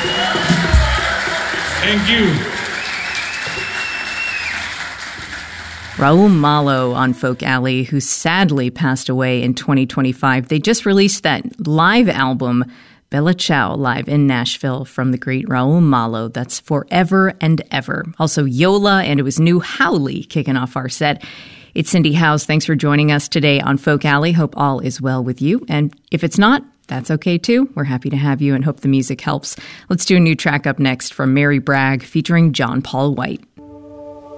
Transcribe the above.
Thank you. Raul Malo on Folk Alley, who sadly passed away in 2025. They just released that live album, Bella Ciao, live in Nashville from the great Raul Malo. That's Forever and Ever. Also Yola, and it was New Howley kicking off our set. It's Cindy Howes. Thanks for joining us today on Folk Alley. Hope all is well with you. And if it's not, that's okay too. We're happy to have you and hope the music helps. Let's do a new track up next from Mary Bragg featuring John Paul White.